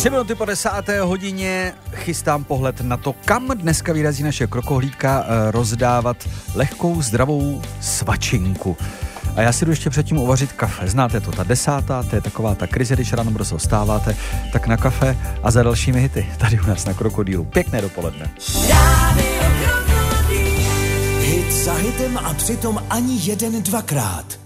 3 minuty po 10. hodině chystám pohled na to, kam dneska vyrazí naše krokohlídka rozdávat lehkou, zdravou svačinku. A já si jdu ještě předtím uvařit kafe. Znáte to, ta 10. to je taková ta krize, když ráno brzo vstáváte, tak na kafe a za dalšími hity. Tady u nás na Krokodýlu. Pěkné dopoledne. Hit za hitem a přitom ani jeden dvakrát.